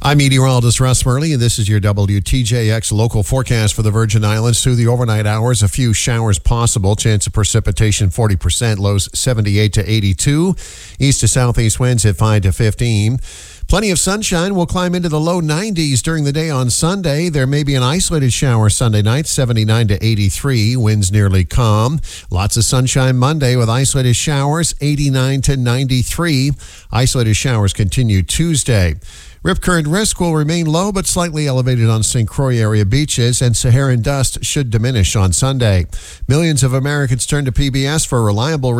I'm meteorologist Russ Murley, and this is your WTJX local forecast for the Virgin Islands. Through the overnight hours, a few showers possible. Chance of precipitation 40%, lows 78 to 82. East to southeast winds at 5 to 15. Plenty of sunshine. Will climb into the low 90s during the day on Sunday. There may be an isolated shower Sunday night, 79 to 83. Winds nearly calm. Lots of sunshine Monday with isolated showers, 89 to 93. Isolated showers continue Tuesday. Rip current risk will remain low but slightly elevated on St. Croix area beaches, and Saharan dust should diminish on Sunday. Millions of Americans turn to PBS for reliable